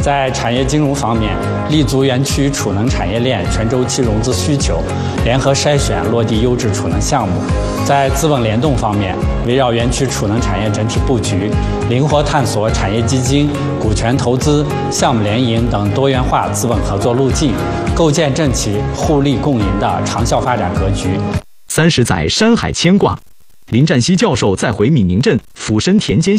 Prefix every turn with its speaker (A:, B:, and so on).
A: 在产业金融方面，立足园区储能产业链全周期融资需求，联合筛选落地优质储能项目。在资本联动方面，围绕园区储能产业整体布局，灵活探索产业基金、股权投资、项目联营等多元化资本合作路径，构建政企互利共赢的长效发展格局。
B: 30载山海牵挂，林占西教授在回闽宁镇抚深田间